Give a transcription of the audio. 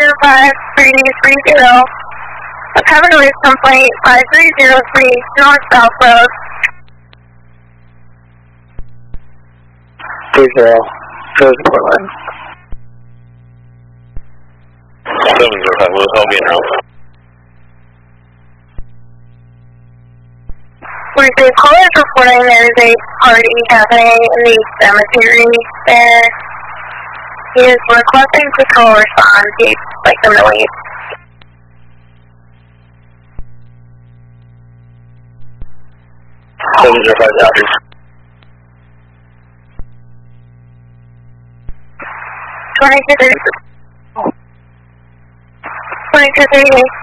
53030. A cover noise complaint 5303 North South Road. 30, Georgia, Portland. 705, we'll help you now. 43 callers reporting there is a party happening in the cemetery there. He is requesting patrol response. He'd like them to leave. Dodgers. 2238.